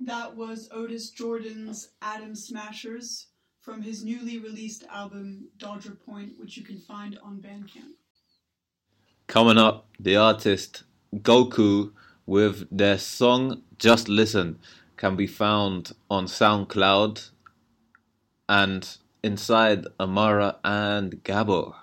That was Otis Jordan's Atom Smashers from his newly released album Dodger Point, which you can find on Bandcamp. Coming up, the artist Goku with their song Just Listen can be found on SoundCloud and inside Amara and Gabor.